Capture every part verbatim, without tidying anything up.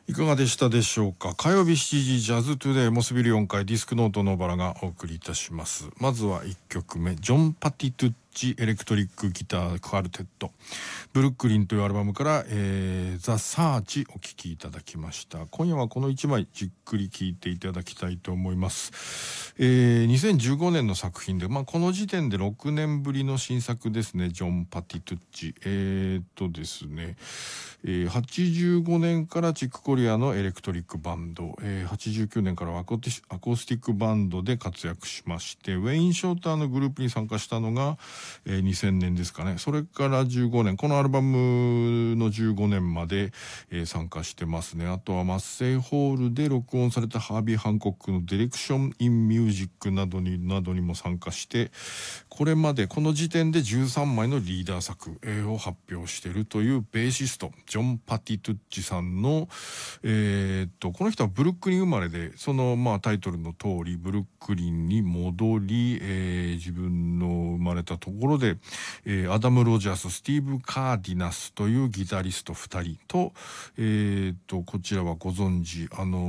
いかがでしたでしょうか。火曜日しちじジャズトゥデイモスビルよんかいディスクノートのバラがお送りいたします。まずはいっきょくめ、ジョン・パティトゥッチエレクトリックギターカルテットブルックリンというアルバムから、えー、ザ・サーチお聴きいただきました。今夜はこのいちまいじっくり聴いていただきたいと思います。えー、にせんじゅうごねんの作品で、まあ、この時点でろくねんぶりの新作ですね。ジョン・パティトゥッチえー、っとですね、えー、はちじゅうごねんからチックコリアのエレクトリックバンド、えー、はちじゅうきゅうねんからはアコーアコースティックバンドで活躍しまして、ウェイン・ショーターのグループに参加したのが、えー、にせんねんですかね。それからじゅうごねん、このアルバムのじゅうごねんまで、えー、参加してますね。あとはマッセイホールで録音されたハービー・ハンコックのディレクション・イン・ミュージックなどになどにも参加して、これまでこの時点でじゅうさんまいのリーダー作を発表しているというベーシストジョン・パティトゥッチさんの、えー、っとこの人はブルックリン生まれで、そのまあタイトルの通りブルックリンに戻り、えー、自分の生まれたところで、えー、アダム・ロジャース、スティーブ・カーディナスというギタリストふたりと、えー、っとこちらはご存知、あの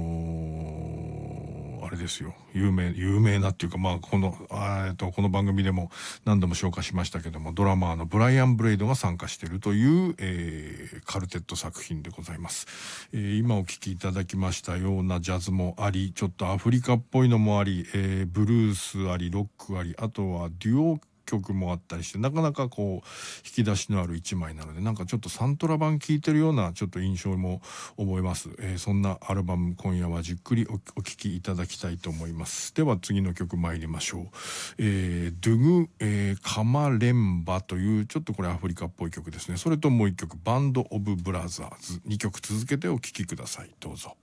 ー、あれですよ、有名有名なっていうか、まあこのあーっとこの番組でも何度も紹介しましたけども、ドラマーのブライアン・ブレイドが参加しているという、えー、カルテット作品でございます。えー、今お聴きいただきましたようなジャズもあり、ちょっとアフリカっぽいのもあり、えー、ブルースあり、ロックあり、あとはデュオ曲もあったりして、なかなかこう引き出しのある一枚なので、なんかちょっとサントラ版聴いてるようなちょっと印象も思います。えー、そんなアルバム今夜はじっくりお聴きいただきたいと思います。では次の曲参りましょう。えー、ドゥグ、えー、カマレンバというちょっとこれアフリカっぽい曲ですね。それともう一曲バンドオブブラザーズ、にきょく続けてお聴きください。どうぞ。